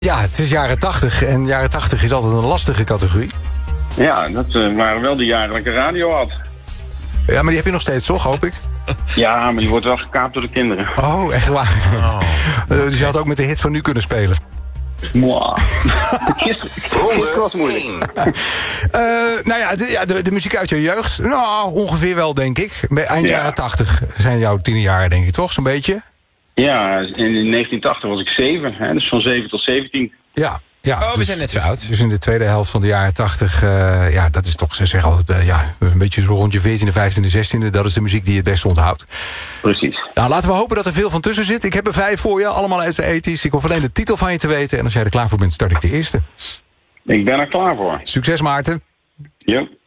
Ja, het is jaren 80 en jaren 80 is altijd een lastige categorie. Ja, dat waren wel de jaren dat ik een radio had. Ja, maar die heb je nog steeds, toch, hoop ik? Ja, maar die wordt wel gekaapt door de kinderen. Oh, echt waar? Dus je had ook met de hit van nu kunnen spelen. Mwah. Gisteren was moeilijk. Nou ja, de muziek uit je jeugd. Nou, ongeveer wel, denk ik. Eind jaren 80 zijn jouw tienerjaren, denk ik, toch? Zo'n beetje? Ja, in 1980 was ik 7. Hè, dus van 7 tot 17. Ja. Oh, we zijn net zo oud. Dus in de tweede helft van de jaren 80, ja, dat is toch, ze zeggen altijd, een beetje zo rond je 14e, 15e, 16e, dat is de muziek die je het best onthoudt. Precies. Nou, laten we hopen dat er veel van tussen zit. Ik heb er 5 voor je, allemaal uit de 80's. Ik hoef alleen de titel van je te weten. En als jij er klaar voor bent, start ik de eerste. Ik ben er klaar voor. Succes, Maarten. Ja.